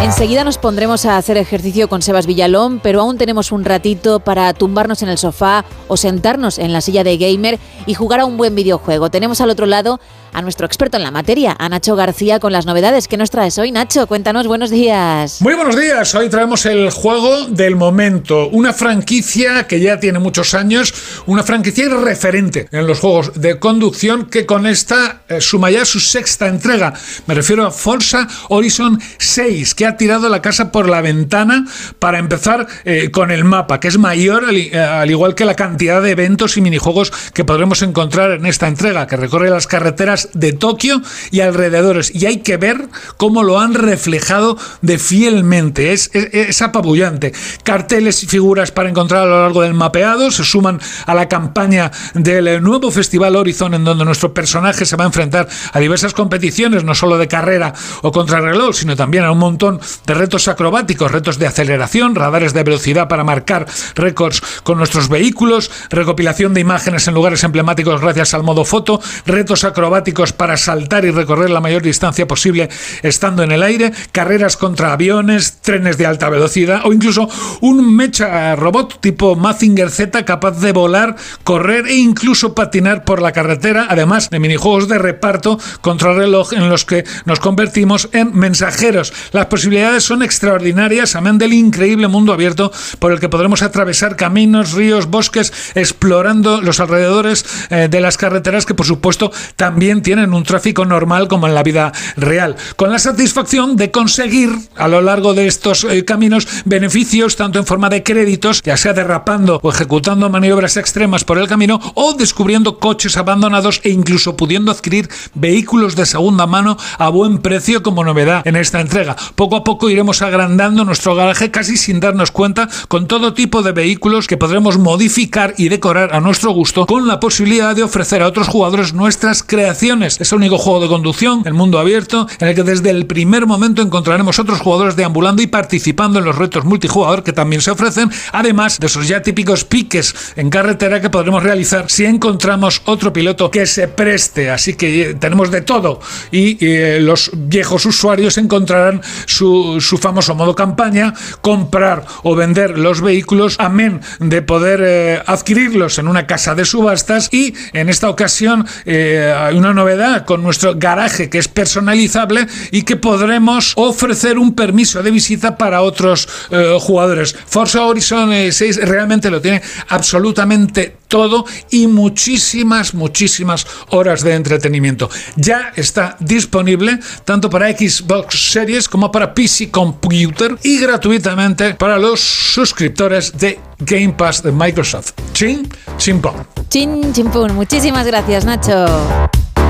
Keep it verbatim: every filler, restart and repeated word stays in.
Enseguida nos pondremos a hacer ejercicio con Sebas Villalón, pero aún tenemos un ratito para tumbarnos en el sofá o sentarnos en la silla de gamer y jugar a un buen videojuego. Tenemos al otro lado a nuestro experto en la materia, a Nacho García, con las novedades. ¿Qué nos traes hoy, Nacho? Cuéntanos, buenos días. Muy buenos días. Hoy traemos el juego del momento. Una franquicia que ya tiene muchos años, una franquicia referente en los juegos de conducción que con esta eh, suma ya su sexta entrega. Me refiero a Forza Horizon seis, que ha tirado la casa por la ventana para empezar eh, con el mapa, que es mayor al, al igual que la cantidad de eventos y minijuegos que podremos encontrar en esta entrega, que recorre las carreteras de Tokio y alrededores, y hay que ver cómo lo han reflejado de fielmente. Es, es, es apabullante. Carteles y figuras para encontrar a lo largo del mapeado se suman a la campaña del nuevo Festival Horizon, en donde nuestro personaje se va a enfrentar a diversas competiciones, no solo de carrera o contrarreloj, sino también a un montón de retos acrobáticos, retos de aceleración, radares de velocidad para marcar récords con nuestros vehículos, recopilación de imágenes en lugares emblemáticos gracias al modo foto, retos acrobáticos para saltar y recorrer la mayor distancia posible estando en el aire, carreras contra aviones, trenes de alta velocidad o incluso un mecha robot tipo Mazinger Z capaz de volar, correr e incluso patinar por la carretera, además de minijuegos de reparto contrarreloj en los que nos convertimos en mensajeros. Las posibilidades son extraordinarias, amén del increíble mundo abierto por el que podremos atravesar caminos, ríos, bosques, explorando los alrededores eh, de las carreteras, que por supuesto también tienen un tráfico normal como en la vida real, con la satisfacción de conseguir a lo largo de estos eh, caminos beneficios tanto en forma de créditos, ya sea derrapando o ejecutando maniobras extremas por el camino, o descubriendo coches abandonados e incluso pudiendo adquirir vehículos de segunda mano a buen precio como novedad en esta entrega. Poco a poco iremos agrandando nuestro garaje casi sin darnos cuenta, con todo tipo de vehículos que podremos modificar y decorar a nuestro gusto, con la posibilidad de ofrecer a otros jugadores nuestras creaciones. Es el único juego de conducción, el mundo abierto, en el que desde el primer momento encontraremos otros jugadores deambulando y participando en los retos multijugador que también se ofrecen, además de esos ya típicos piques en carretera que podremos realizar si encontramos otro piloto que se preste. Así que eh, tenemos de todo, y eh, los viejos usuarios encontrarán su, su famoso modo campaña, comprar o vender los vehículos, amén de poder eh, adquirirlos en una casa de subastas, y en esta ocasión eh, hay una novedad con nuestro garaje que es personalizable y que podremos ofrecer un permiso de visita para otros eh, jugadores. Forza Horizon seis realmente lo tiene absolutamente todo y muchísimas, muchísimas horas de entretenimiento. Ya está disponible tanto para Xbox Series como para P C Computer y gratuitamente para los suscriptores de Game Pass de Microsoft. Chin, chimpón. Chin, chimpún. Muchísimas gracias, Nacho.